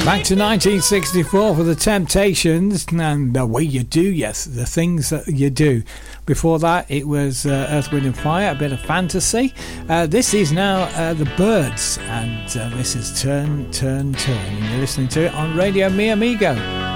Back to 1964 for the Temptations and The Way You Do, yes, the things that you do. Before that, it was Earth, Wind and Fire, a bit of fantasy. This is now The Byrds, and this is Turn, Turn, Turn. And you're listening to it on Radio Mi Amigo.